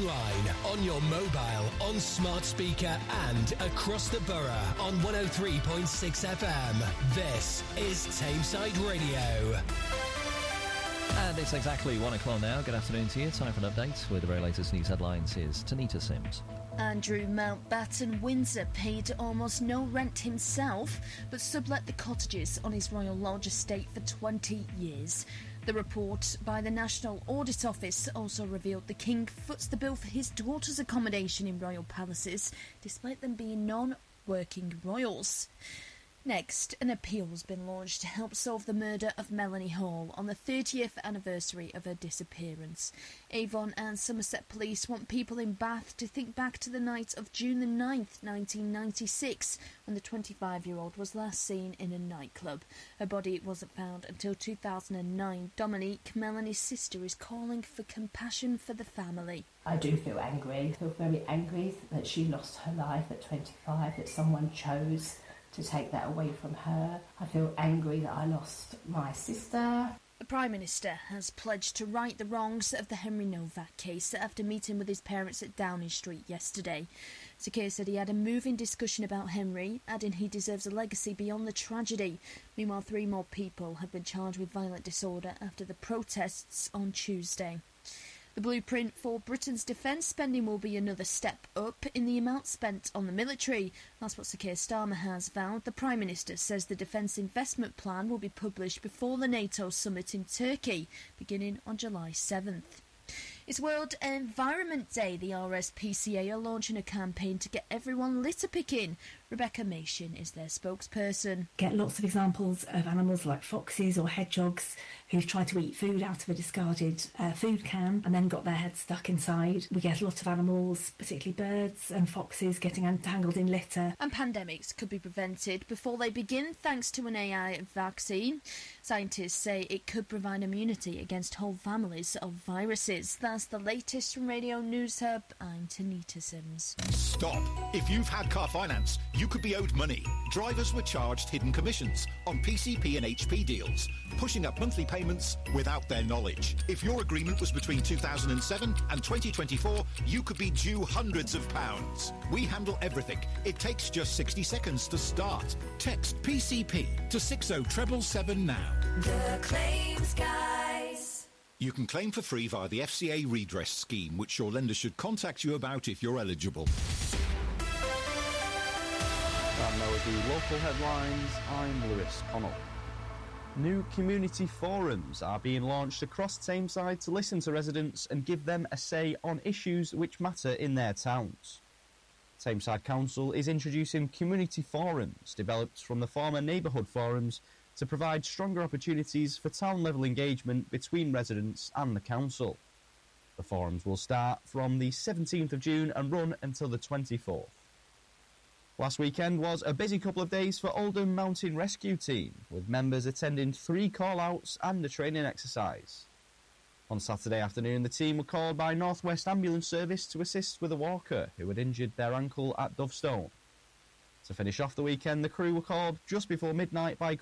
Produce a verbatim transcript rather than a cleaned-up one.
online, on your mobile, on smart speaker and across the borough on one oh three point six F M. This is Tameside Radio. And it's exactly one o'clock now. Good afternoon to you. Time for an update with the very latest news headlines. Here's Tanita Sims. Andrew Mountbatten Windsor paid almost no rent himself, but sublet the cottages on his Royal Lodge estate for twenty years. The report by the National Audit Office also revealed the King foots the bill for his daughter's accommodation in royal palaces, despite them being non-working royals. Next, an appeal has been launched to help solve the murder of Melanie Hall on the thirtieth anniversary of her disappearance. Avon and Somerset Police want people in Bath to think back to the night of June the ninth, nineteen ninety-six, when the twenty-five-year-old was last seen in a nightclub. Her body wasn't found until two thousand nine. Dominique, Melanie's sister, is calling for compassion for the family. I do feel angry. I feel very angry that she lost her life at twenty-five, that someone chose to take that away from her. I feel angry that I lost my sister. The Prime Minister has pledged to right the wrongs of the Henry Novak case after meeting with his parents at Downing Street yesterday. Sir Keir said he had a moving discussion about Henry, adding he deserves a legacy beyond the tragedy. Meanwhile, three more people have been charged with violent disorder after the protests on Tuesday. The blueprint for Britain's defence spending will be another step up in the amount spent on the military. That's what Sir Keir Starmer has vowed. The Prime Minister says the defence investment plan will be published before the NATO summit in Turkey, beginning on July seventh. It's World Environment Day. The R S P C A are launching a campaign to get everyone litter picking. Rebecca Machin is their spokesperson. Get lots of examples of animals like foxes or hedgehogs who've tried to eat food out of a discarded uh, food can and then got their head stuck inside. We get a lot of animals, particularly birds and foxes, getting entangled in litter. And pandemics could be prevented before they begin thanks to an A I vaccine. Scientists say it could provide immunity against whole families of viruses. That's the latest from Radio News Hub. I'm Tanita Sims. Stop. If you've had car finance, you could be owed money. Drivers were charged hidden commissions on P C P and H P deals, pushing up monthly payments without their knowledge. If your agreement was between two thousand seven and twenty twenty-four, you could be due hundreds of pounds. We handle everything. It takes just sixty seconds to start. Text P C P to six oh seven seven now. The Claims Guys. You can claim for free via the F C A redress scheme, which your lender should contact you about if you're eligible. And now with the local headlines, I'm Lewis Connell. New community forums are being launched across Tameside to listen to residents and give them a say on issues which matter in their towns. Tameside Council is introducing community forums developed from the former neighbourhood forums to provide stronger opportunities for town-level engagement between residents and the council. The forums will start from the seventeenth of June and run until the twenty-fourth. Last weekend was a busy couple of days for Oldham Mountain Rescue Team, with members attending three call-outs and a training exercise. On Saturday afternoon, the team were called by North West Ambulance Service to assist with a walker who had injured their ankle at Dovestone. To finish off the weekend, the crew were called just before midnight by